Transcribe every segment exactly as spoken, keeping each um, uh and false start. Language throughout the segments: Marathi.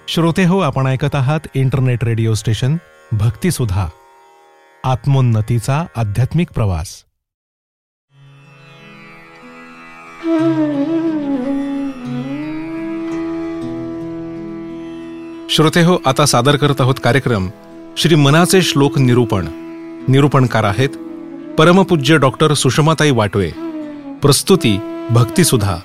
श्रोते हो, आपण ऐकत आहात इंटरनेट रेडिओ स्टेशन भक्तिसुधा, आत्मोन्नतीचा आध्यात्मिक प्रवास. श्रोते हो, आता सादर करत आहोत कार्यक्रम श्री मनाचे श्लोक निरूपण. निरूपणकार आहेत परमपूज्य डॉक्टर सुषमाताई वाटवे. प्रस्तुती भक्तिसुधा.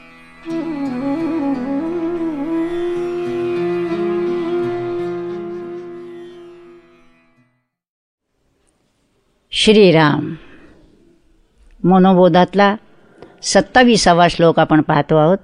श्रीराम मनोबोधातला सत्तावीसावा श्लोक आपण पाहतो आहोत.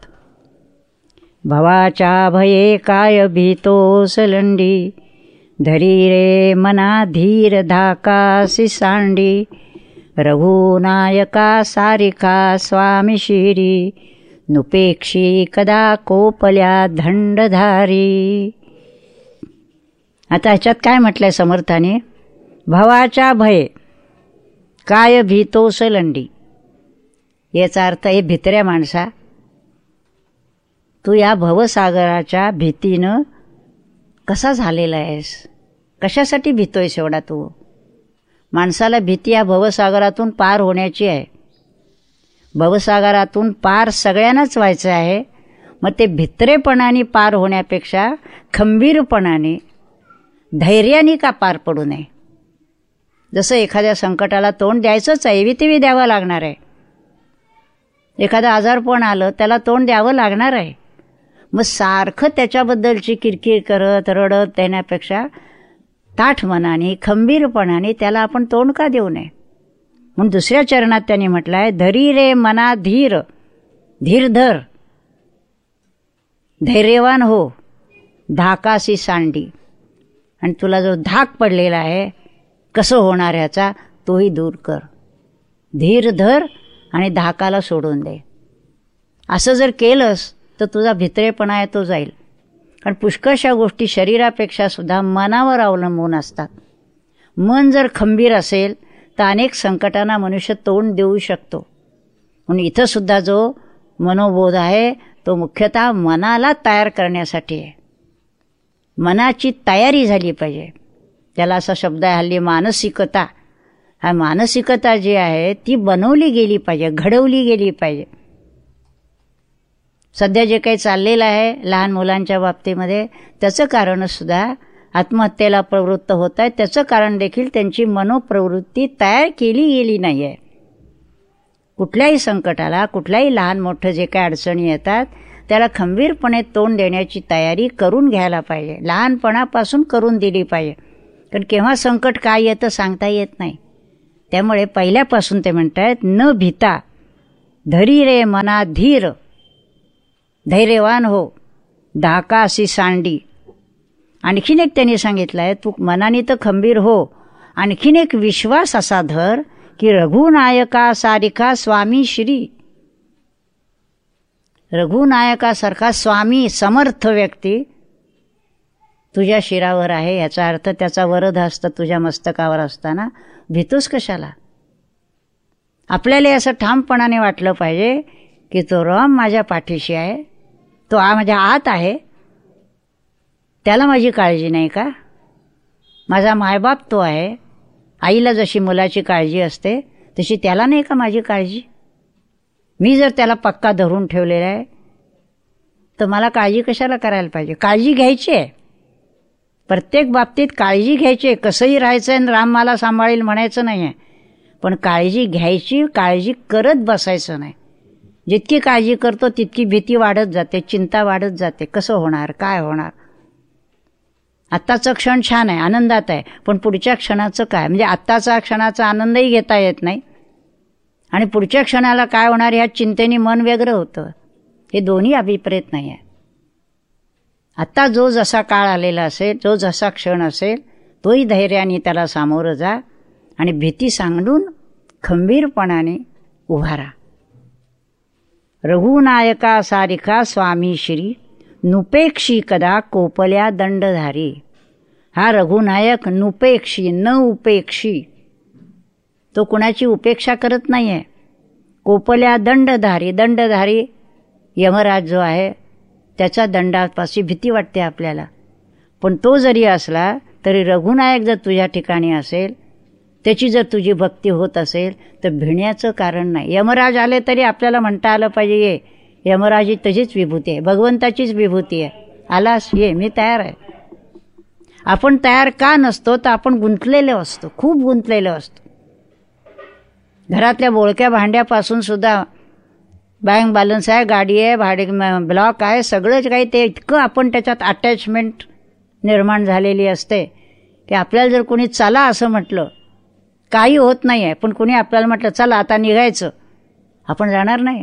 भवाच्या भये काय भीतोस लंडी, धरी रे मना धीर धाकासी सांडी, रघुनायका सारिका स्वामी शिरी, नुपेक्षी कदा कोपल्या दंडधारी. आता ह्याच्यात काय म्हटलंय समर्थाने? भवाच्या भये काय भीतोस लंडी. याचा अर्थ आहे, भित्र्या माणसा, तू या भवसागराच्या भीतीनं कसा झालेला आहेस? कशासाठी भीतोयस एवढा तू? माणसाला भीती या भवसागरातून पार होण्याची आहे. भवसागरातून पार सगळ्यांनाच व्हायचं आहे. मग ते भित्रेपणाने पार होण्यापेक्षा खंबीरपणाने, धैर्याने का पार पडू नये? जसं एखाद्या संकटाला तोंड द्यायचंच आहे, एवी तेवी द्यावं लागणार आहे. एखादं आजारपण आलं, त्याला तोंड द्यावं लागणार आहे. मग सारखं त्याच्याबद्दलची किरकिर करत रडत देण्यापेक्षा ताठ मनाने, खंबीरपणाने त्याला आपण तोंड का देऊ नये? म्हणून दुसऱ्या चरणात त्यांनी म्हटलं आहे, धरी रे मना धीर, धीर धर, धैर्यवान हो, धाकासी सांडी. आणि तुला जो धाक पडलेला आहे, कसं होणार ह्याचा, तोही दूर कर. धीर धर आणि धाकाला सोडून दे. असं जर केलंस तर तुझा भित्रेपणा आहे तो जाईल. कारण पुष्कळशा गोष्टी शरीरापेक्षा सुद्धा मनावर अवलंबून असतात. मन जर खंबीर असेल तर अनेक संकटांना मनुष्य तोंड देऊ शकतो. म्हणून इथं सुद्धा जो मनोबोध आहे तो मुख्यतः मनाला तयार करण्यासाठी आहे. मनाची तयारी झाली पाहिजे. त्याला असा शब्द आहे हल्ली, मानसिकता. हा मानसिकता जी आहे ती बनवली गेली पाहिजे, घडवली गेली पाहिजे. सध्या जे काही चाललेलं आहे लहान मुलांच्या बाबतीमध्ये, त्याचं कारणसुद्धा आत्महत्येला प्रवृत्त होत आहे. त्याचं कारण देखील त्यांची मनोप्रवृत्ती तयार केली गेली नाही आहे. कुठल्याही संकटाला, कुठल्याही लहान मोठं जे काही अडचणी येतात त्याला खंबीरपणे तोंड देण्याची तयारी करून घ्यायला पाहिजे. लहानपणापासून करून दिली पाहिजे. कारण केव्हा संकट काय येतं सांगता येत नाही. त्यामुळे पहिल्यापासून ते म्हणतायत, न भीता धरी रे मना धीर, धैर्यवान हो, धाकासी सांडी. आणखीन एक त्यांनी सांगितलं आहे, तू मनाने तर खंबीर हो, आणखीन एक विश्वास असा धर की रघुनायका सारिका स्वामी श्री. रघुनायकासारखा स्वामी, समर्थ व्यक्ती तुझ्या शिरावर आहे. याचा अर्थ त्याचा वरदहस्त तुझ्या मस्तकावर असताना भीतोस कशाला? आपल्याला असं ठामपणाने वाटलं पाहिजे की तो राम माझ्या पाठीशी आहे, तो आ माझ्या आत आहे, त्याला माझी काळजी नाही का? माझा मायबाप तो आहे. आईला जशी मुलाची काळजी असते तशी त्याला नाही का माझी काळजी? मी जर त्याला पक्का धरून ठेवलेला आहे तर मला काळजी कशाला करायला पाहिजे? काळजी घ्यायची आहे. प्रत्येक बाबतीत काळजी घ्यायची आहे. कसंही राहायचं आहे, राम मला सांभाळेल म्हणायचं नाही आहे. पण काळजी घ्यायची, काळजी करत बसायचं नाही. जितकी काळजी करतो तितकी भीती वाढत जाते, चिंता वाढत जाते. कसं होणार, काय होणार? आत्ताचा क्षण छान आहे, आनंदात आहे, पण पुढच्या क्षणाचं काय? म्हणजे आत्ताचा क्षणाचा आनंदही घेता येत नाही आणि पुढच्या क्षणाला काय होणार ह्या चिंतेने मन व्यग्र होतं. हे दोन्ही अभिप्रेत नाही आहे. आत्ता जो जसा काळ आलेला असेल, जो जसा क्षण असेल, तोही धैर्याने त्याला सामोरं जा आणि भीती सांगून खंबीरपणाने उभा राहा. रघुनायका सारिका स्वामी श्री, नुपेक्षी कदा कोपल्या दंडधारी. हा रघुनायक नुपेक्षी, न उपेक्षी, तो कुणाची उपेक्षा करत नाही आहे. कोपल्या दंडधारी, दंडधारी यमराज जो आहे त्याच्या दंडापाशी भीती वाटते आपल्याला. पण तो जरी असला तरी रघुनायक जर तुझ्या ठिकाणी असेल, त्याची जर तुझी भक्ती होत असेल तर भिण्याचं कारण नाही. यमराज आले तरी आपल्याला म्हणता आलं पाहिजे, ये, यमराजी तुझीच विभूती आहे, भगवंताचीच विभूती आहे, आलास ये, मी तयार आहे. आपण तयार का नसतो तर आपण गुंतलेलो असतो, खूप गुंतलेलो असतो. घरातल्या बोळक्या भांड्यापासून सुद्धा बँक बॅलन्स आहे, गाडी आहे, भाडे ब्लॉक आहे, सगळंच काही ते इतकं आपण त्याच्यात अटॅचमेंट निर्माण झालेली असते की आपल्याला जर कोणी चला असं म्हटलं, काही होत नाही आहे, पण कोणी आपल्याला म्हटलं चला आता निघायचं, आपण जाणार नाही.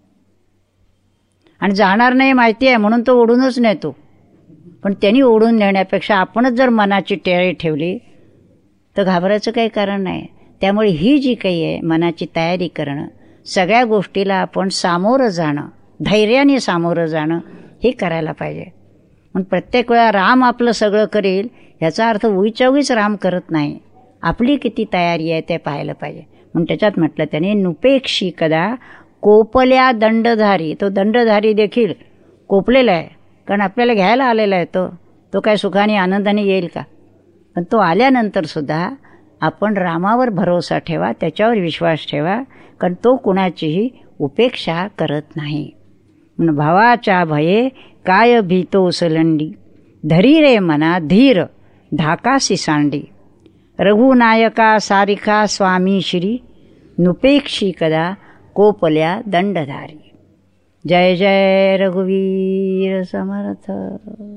आणि जाणार नाही माहिती आहे म्हणून तो ओढूनच नेतो. पण त्यांनी ओढून नेण्यापेक्षा आपणच जर मनाची तयारी ठेवली तर घाबरायचं काही कारण नाही. त्यामुळे ही जी काही आहे मनाची तयारी करणं, सगळ्या गोष्टीला आपण सामोरं जाणं, धैर्याने सामोरं जाणं हे करायला पाहिजे. पण प्रत्येक वेळा राम आपलं सगळं करेल याचा अर्थ उगीच्या उगीच राम करत नाही. आपली किती तयारी आहे ते पाहायला पाहिजे. म्हणून त्याच्यात म्हटलं त्याने नुपेक्षी कदा कोपल्या दंडधारी. तो दंडधारी देखील कोपलेला आहे, कारण आपल्याला घ्यायला आलेला आहे. तो तो काय सुखाने आनंदाने येईल का? पण तो आल्यानंतर सुद्धा आपण रामावर भरोसा ठेवा, त्याच्यावर विश्वास ठेवा, कारण तो कुणाचीही उपेक्षा करत नाही. म्हणून भावाच्या भये काय भीतो ओसलंडी, धरी रे मना धीर धाकासी सांडी. रघुनायका सारिका स्वामी श्री, नुपेक्षी कदा कोपल्या दंडधारी. जय जय रघुवीर समर्थ.